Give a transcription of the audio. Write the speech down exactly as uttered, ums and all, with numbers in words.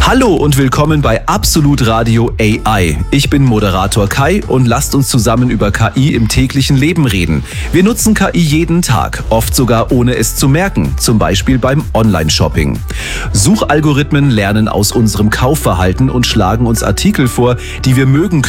Hallo und willkommen bei Absolut Radio A I. Ich bin Moderator Kai und lasst uns zusammen über K I im täglichen Leben reden. Wir nutzen K I jeden Tag, oft sogar ohne es zu merken, zum Beispiel beim Online-Shopping. Suchalgorithmen lernen aus unserem Kaufverhalten und schlagen uns Artikel vor, die wir mögen